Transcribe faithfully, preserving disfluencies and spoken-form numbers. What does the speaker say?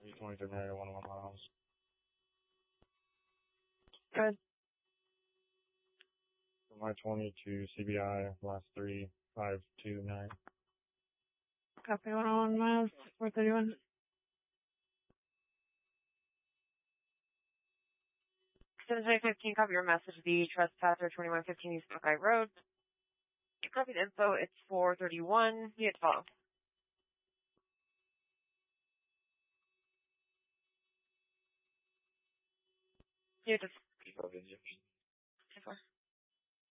twenty-three Mary, one oh one miles. Good. From I twenty to C B I, last three, five two nine. Copy one oh one miles, four thirty-one. seven fifteen, copy your message. The trespasser, twenty-one fifteen East Buckeye Road. You copied info, it's four thirty-one. You hit follow. You hit the...